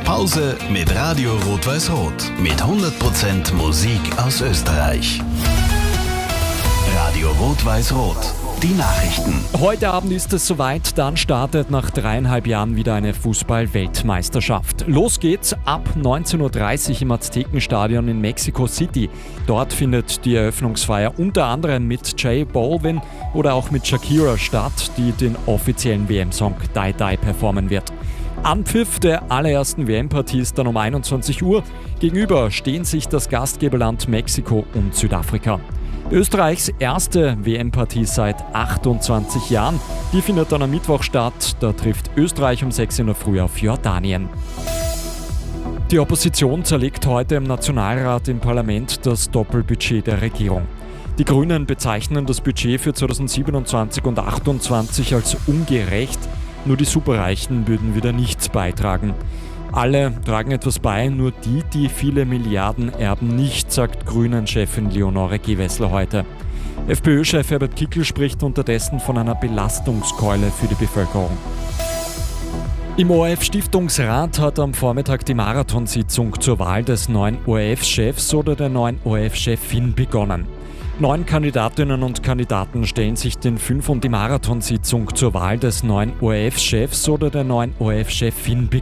Pause mit Radio Rot-Weiß-Rot. Mit 100% Musik aus Österreich. Radio Rot-Weiß-Rot. Die Nachrichten. Heute Abend ist es soweit, dann startet nach 3,5 Jahren wieder eine Fußball-Weltmeisterschaft. Los geht's ab 19:30 Uhr im Aztekenstadion in Mexico City. Dort findet die Eröffnungsfeier unter anderem mit J Balvin oder auch mit Shakira statt, die den offiziellen WM-Song Die Die performen wird. Anpfiff der allerersten WM-Partie ist dann um 21 Uhr. Gegenüber stehen sich das Gastgeberland Mexiko und Südafrika. Österreichs erste WM-Partie seit 28 Jahren. Die findet dann am Mittwoch statt. Da trifft Österreich um 6 Uhr früh auf Jordanien. Die Opposition zerlegt heute im Nationalrat im Parlament das Doppelbudget der Regierung. Die Grünen bezeichnen das Budget für 2027 und 2028 als ungerecht. Nur die Superreichen würden wieder nichts beitragen. Alle tragen etwas bei, nur die viele Milliarden erben nicht, sagt Grünen-Chefin Leonore Gewessler heute. FPÖ-Chef Herbert Kickl spricht unterdessen von einer Belastungskeule für die Bevölkerung. Im ORF-Stiftungsrat hat am Vormittag die Marathonsitzung zur Wahl des neuen ORF-Chefs oder der neuen ORF-Chefin begonnen. 9 Kandidatinnen und Kandidaten stellen sich den 5 und die Marathonsitzung zur Wahl des neuen ORF-Chefs oder der neuen ORF-Chefin begonnen.